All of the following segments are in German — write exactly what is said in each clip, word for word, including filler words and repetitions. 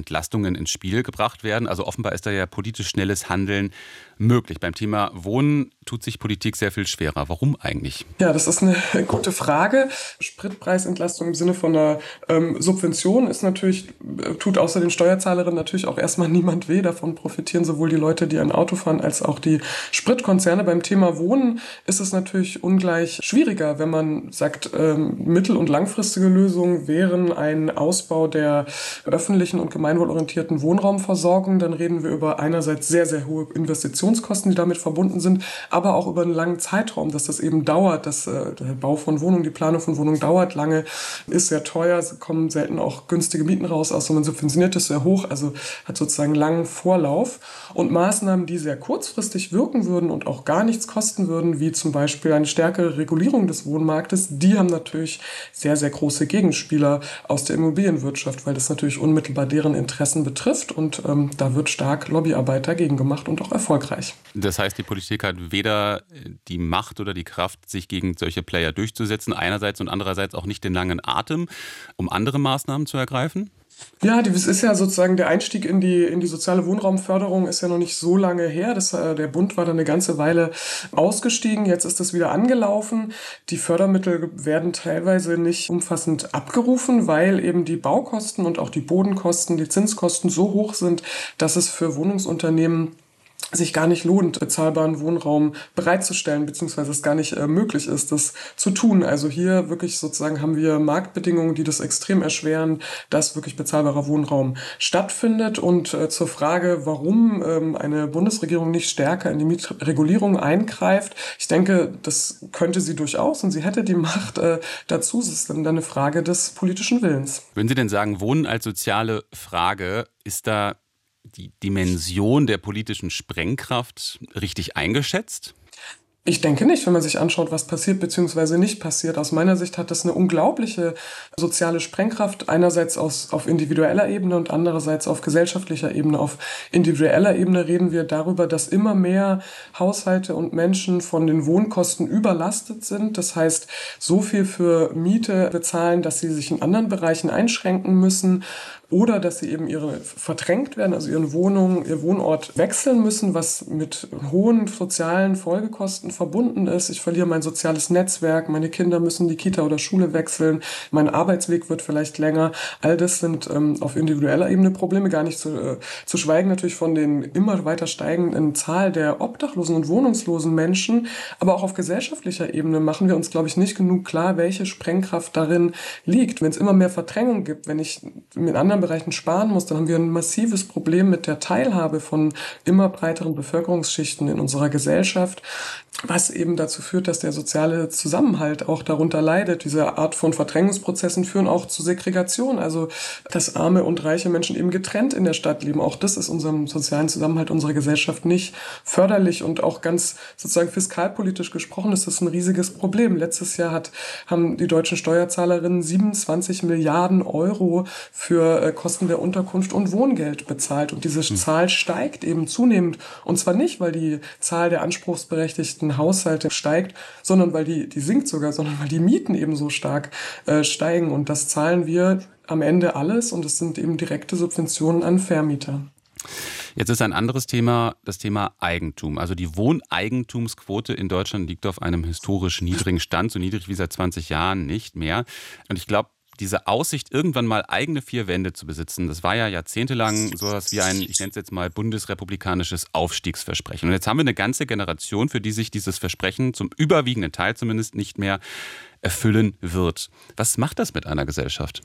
Entlastungen ins Spiel gebracht werden. Also offenbar ist da ja politisch schnelles Handeln möglich. Beim Thema Wohnen tut sich Politik sehr viel schwerer. Warum eigentlich? Ja, das ist eine gute Frage. Spritpreisentlastung im Sinne von einer ähm, Subvention ist natürlich, tut außer den Steuerzahlerinnen natürlich auch erstmal niemand weh. Davon profitieren sowohl die Leute, die ein Auto fahren, als auch die Spritkonzerne. Beim Thema Wohnen ist es natürlich ungleich schwieriger, wenn man sagt, ähm, mittel- und langfristige Lösungen wären ein Ausbau der öffentlichen und gemeinwohlorientierten Wohnraumversorgung. Dann reden wir über einerseits sehr, sehr hohe Investitionskosten, die damit verbunden sind, aber auch über einen langen Zeitraum, dass das eben dauert, dass äh, der Bau von Wohnungen, die Planung von Wohnungen dauert lange, ist sehr teuer, kommen selten auch günstige Mieten raus, außer man subventioniert es sehr hoch, also hat sozusagen langen Vorlauf. Und Maßnahmen, die sehr kurzfristig wirken würden und auch gar nichts kosten würden, wie zum Beispiel eine stärkere Regulierung des Wohnmarktes, die haben natürlich sehr, sehr große Gegenspieler aus der Immobilienwirtschaft, weil das natürlich unmittelbar deren Interessen betrifft und ähm, da wird stark Lobbyarbeit dagegen gemacht und auch erfolgreich. Das heißt, die Politik hat weder die Macht oder die Kraft, sich gegen solche Player durchzusetzen, einerseits und andererseits auch nicht den langen Atem, um andere Maßnahmen zu ergreifen? Ja, das ist ja sozusagen der Einstieg in die, in die soziale Wohnraumförderung ist ja noch nicht so lange her. Das, äh, der Bund war da eine ganze Weile ausgestiegen. Jetzt ist das wieder angelaufen. Die Fördermittel werden teilweise nicht umfassend abgerufen, weil eben die Baukosten und auch die Bodenkosten, die Zinskosten so hoch sind, dass es für Wohnungsunternehmen sich gar nicht lohnt, bezahlbaren Wohnraum bereitzustellen, beziehungsweise es gar nicht äh, möglich ist, das zu tun. Also hier wirklich sozusagen haben wir Marktbedingungen, die das extrem erschweren, dass wirklich bezahlbarer Wohnraum stattfindet. Und äh, zur Frage, warum ähm, eine Bundesregierung nicht stärker in die Mietregulierung eingreift, ich denke, das könnte sie durchaus und sie hätte die Macht äh, dazu. Es ist dann eine Frage des politischen Willens. Würden Sie denn sagen, Wohnen als soziale Frage, ist da die Dimension der politischen Sprengkraft richtig eingeschätzt? Ich denke nicht, wenn man sich anschaut, was passiert bzw. nicht passiert. Aus meiner Sicht hat das eine unglaubliche soziale Sprengkraft, einerseits aus, auf individueller Ebene und andererseits auf gesellschaftlicher Ebene. Auf individueller Ebene reden wir darüber, dass immer mehr Haushalte und Menschen von den Wohnkosten überlastet sind. Das heißt, so viel für Miete bezahlen, dass sie sich in anderen Bereichen einschränken müssen. Oder dass sie eben ihre verdrängt werden, also ihren Wohnungen, ihr Wohnort wechseln müssen, was mit hohen sozialen Folgekosten verbunden ist. Ich verliere mein soziales Netzwerk, meine Kinder müssen die Kita oder Schule wechseln, mein Arbeitsweg wird vielleicht länger. All das sind ähm, auf individueller Ebene Probleme, gar nicht zu, äh, zu schweigen natürlich von den immer weiter steigenden Zahl der obdachlosen und wohnungslosen Menschen. Aber auch auf gesellschaftlicher Ebene machen wir uns, glaube ich, nicht genug klar, welche Sprengkraft darin liegt. Wenn es immer mehr Verdrängung gibt, wenn ich mit anderen Bereichen sparen muss, dann haben wir ein massives Problem mit der Teilhabe von immer breiteren Bevölkerungsschichten in unserer Gesellschaft, was eben dazu führt, dass der soziale Zusammenhalt auch darunter leidet. Diese Art von Verdrängungsprozessen führen auch zu Segregation, also dass arme und reiche Menschen eben getrennt in der Stadt leben. Auch das ist unserem sozialen Zusammenhalt unserer Gesellschaft nicht förderlich und auch ganz sozusagen fiskalpolitisch gesprochen ist das ein riesiges Problem. Letztes Jahr hat, haben die deutschen Steuerzahlerinnen siebenundzwanzig Milliarden Euro für Kosten der Unterkunft und Wohngeld bezahlt. Und diese Zahl steigt eben zunehmend. Und zwar nicht, weil die Zahl der anspruchsberechtigten Haushalte steigt, sondern weil die, die sinkt sogar, sondern weil die Mieten eben so stark äh, steigen. Und das zahlen wir am Ende alles. Und es sind eben direkte Subventionen an Vermieter. Jetzt ist ein anderes Thema das Thema Eigentum. Also die Wohneigentumsquote in Deutschland liegt auf einem historisch niedrigen Stand, so niedrig wie seit zwanzig Jahren nicht mehr. Und ich glaube, diese Aussicht, irgendwann mal eigene vier Wände zu besitzen, das war ja jahrzehntelang sowas wie ein, ich nenne es jetzt mal, bundesrepublikanisches Aufstiegsversprechen. Und jetzt haben wir eine ganze Generation, für die sich dieses Versprechen zum überwiegenden Teil zumindest nicht mehr erfüllen wird. Was macht das mit einer Gesellschaft?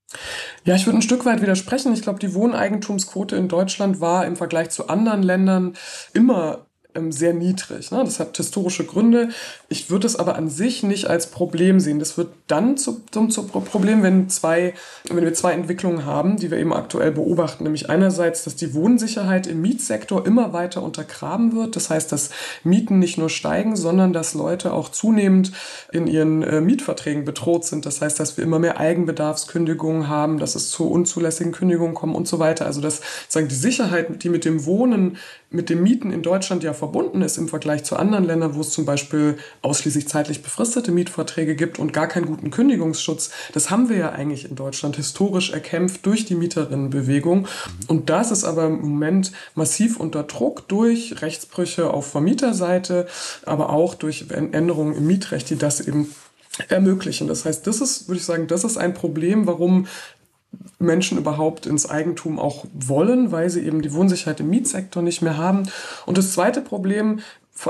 Ja, ich würde ein Stück weit widersprechen. Ich glaube, die Wohneigentumsquote in Deutschland war im Vergleich zu anderen Ländern immer sehr niedrig. Ne? Das hat historische Gründe. Ich würde es aber an sich nicht als Problem sehen. Das wird dann zu, zum, zum Problem, wenn, zwei, wenn wir zwei Entwicklungen haben, die wir eben aktuell beobachten. Nämlich einerseits, dass die Wohnsicherheit im Mietsektor immer weiter untergraben wird. Das heißt, dass Mieten nicht nur steigen, sondern dass Leute auch zunehmend in ihren äh, Mietverträgen bedroht sind. Das heißt, dass wir immer mehr Eigenbedarfskündigungen haben, dass es zu unzulässigen Kündigungen kommt und so weiter. Also dass sozusagen die Sicherheit, die mit dem Wohnen mit dem Mieten in Deutschland ja verbunden ist im Vergleich zu anderen Ländern, wo es zum Beispiel ausschließlich zeitlich befristete Mietverträge gibt und gar keinen guten Kündigungsschutz. Das haben wir ja eigentlich in Deutschland historisch erkämpft durch die Mieterinnenbewegung. Und das ist aber im Moment massiv unter Druck durch Rechtsbrüche auf Vermieterseite, aber auch durch Änderungen im Mietrecht, die das eben ermöglichen. Das heißt, das ist, würde ich sagen, das ist ein Problem, warum Menschen überhaupt ins Eigentum auch wollen, weil sie eben die Wohnsicherheit im Mietsektor nicht mehr haben. Und das zweite Problem,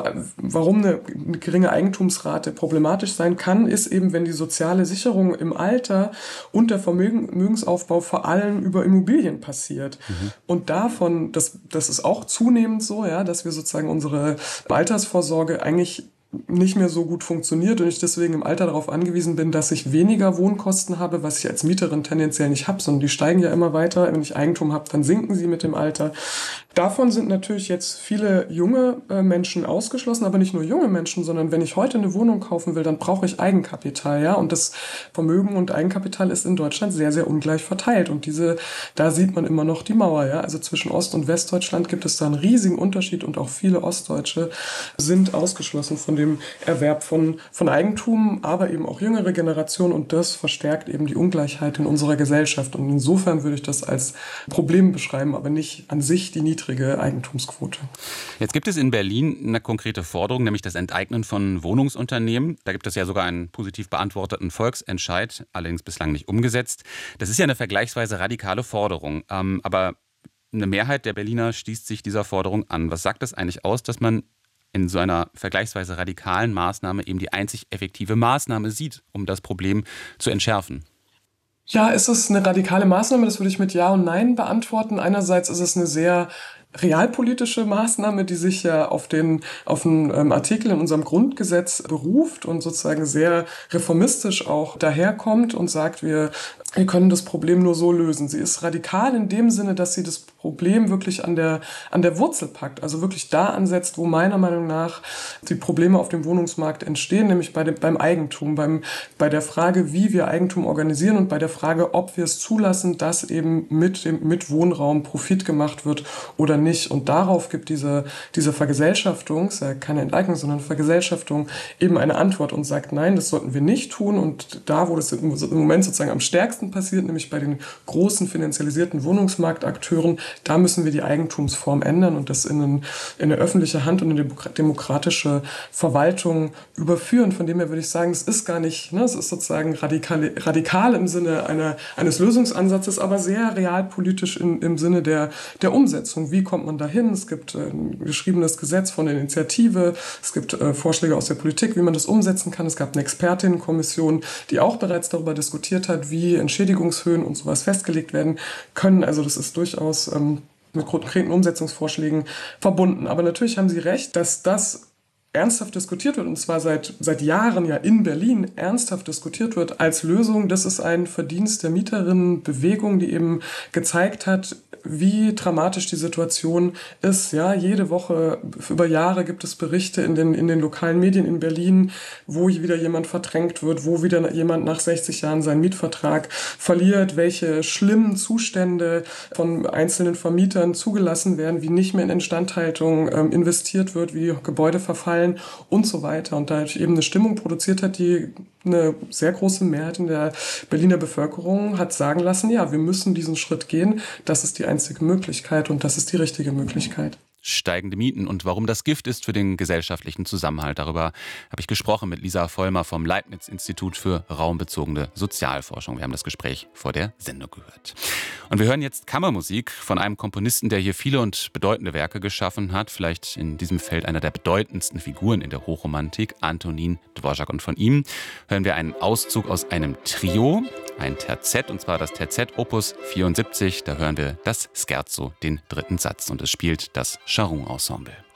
warum eine geringe Eigentumsrate problematisch sein kann, ist eben, wenn die soziale Sicherung im Alter und der Vermögensaufbau vor allem über Immobilien passiert. Mhm. Und davon, das, das ist auch zunehmend so, ja, dass wir sozusagen unsere Altersvorsorge eigentlich nicht mehr so gut funktioniert und ich deswegen im Alter darauf angewiesen bin, dass ich weniger Wohnkosten habe, was ich als Mieterin tendenziell nicht habe, sondern die steigen ja immer weiter. Wenn ich Eigentum habe, dann sinken sie mit dem Alter. Davon sind natürlich jetzt viele junge äh, Menschen ausgeschlossen, aber nicht nur junge Menschen, sondern wenn ich heute eine Wohnung kaufen will, dann brauche ich Eigenkapital, ja. Und das Vermögen und Eigenkapital ist in Deutschland sehr, sehr ungleich verteilt. Und diese, da sieht man immer noch die Mauer, ja. Also zwischen Ost- und Westdeutschland gibt es da einen riesigen Unterschied und auch viele Ostdeutsche sind ausgeschlossen von dem Erwerb von, von Eigentum, aber eben auch jüngere Generationen und das verstärkt eben die Ungleichheit in unserer Gesellschaft. Und insofern würde ich das als Problem beschreiben, aber nicht an sich die niedrige Eigentumsquote. Jetzt gibt es in Berlin eine konkrete Forderung, nämlich das Enteignen von Wohnungsunternehmen. Da gibt es ja sogar einen positiv beantworteten Volksentscheid, allerdings bislang nicht umgesetzt. Das ist ja eine vergleichsweise radikale Forderung, ähm, aber eine Mehrheit der Berliner schließt sich dieser Forderung an. Was sagt das eigentlich aus, dass man in so einer vergleichsweise radikalen Maßnahme eben die einzig effektive Maßnahme sieht, um das Problem zu entschärfen? Ja, ist es eine radikale Maßnahme? Das würde ich mit Ja und Nein beantworten. Einerseits ist es eine sehr realpolitische Maßnahme, die sich ja auf den auf einen ähm, Artikel in unserem Grundgesetz beruft und sozusagen sehr reformistisch auch daherkommt und sagt, wir, wir können das Problem nur so lösen. Sie ist radikal in dem Sinne, dass sie das Problem wirklich an der, an der Wurzel packt, also wirklich da ansetzt, wo meiner Meinung nach die Probleme auf dem Wohnungsmarkt entstehen, nämlich bei dem, beim Eigentum, beim, bei der Frage, wie wir Eigentum organisieren und bei der Frage, ob wir es zulassen, dass eben mit, dem, mit Wohnraum Profit gemacht wird oder nicht. Und darauf gibt diese, diese Vergesellschaftung, ist ja keine Enteignung, sondern Vergesellschaftung, eben eine Antwort und sagt, nein, das sollten wir nicht tun. Und da, wo das im Moment sozusagen am stärksten passiert, nämlich bei den großen finanzialisierten Wohnungsmarktakteuren, da müssen wir die Eigentumsform ändern und das in, ein, in eine öffentliche Hand und in eine demokratische Verwaltung überführen. Von dem her würde ich sagen, es ist gar nicht, ne, es ist sozusagen radikal, radikal im Sinne einer, eines Lösungsansatzes, aber sehr realpolitisch in, im Sinne der, der Umsetzung. Wie kommt man dahin? Es gibt äh, ein geschriebenes Gesetz von der Initiative, es gibt äh, Vorschläge aus der Politik, wie man das umsetzen kann. Es gab eine Expertinnenkommission, die auch bereits darüber diskutiert hat, wie Entschädigungshöhen und sowas festgelegt werden können. Also das ist durchaus ähm, mit konkreten Umsetzungsvorschlägen verbunden. Aber natürlich haben Sie recht, dass das ernsthaft diskutiert wird, und zwar seit, seit Jahren ja in Berlin ernsthaft diskutiert wird als Lösung. Das ist ein Verdienst der Mieterinnenbewegung, die eben gezeigt hat, wie dramatisch die Situation ist. Ja, jede Woche über Jahre gibt es Berichte in den, in den lokalen Medien in Berlin, wo wieder jemand verdrängt wird, wo wieder jemand nach sechzig Jahren seinen Mietvertrag verliert, welche schlimmen Zustände von einzelnen Vermietern zugelassen werden, wie nicht mehr in Instandhaltung ähm, investiert wird, wie Gebäude verfallen und so weiter. Und da eben eine Stimmung produziert hat, die eine sehr große Mehrheit in der Berliner Bevölkerung hat sagen lassen, ja, wir müssen diesen Schritt gehen, das ist die einzige Möglichkeit und das ist die richtige Möglichkeit. Steigende Mieten und warum das Gift ist für den gesellschaftlichen Zusammenhalt. Darüber habe ich gesprochen mit Lisa Vollmer vom Leibniz-Institut für raumbezogene Sozialforschung. Wir haben das Gespräch vor der Sendung gehört. Und wir hören jetzt Kammermusik von einem Komponisten, der hier viele und bedeutende Werke geschaffen hat. Vielleicht in diesem Feld einer der bedeutendsten Figuren in der Hochromantik, Antonin Dvořák. Und von ihm hören wir einen Auszug aus einem Trio, ein Terzett, und zwar das Terzett Opus vierundsiebzig. Da hören wir das Scherzo, den dritten Satz. Und es spielt das Charron-Ensemble.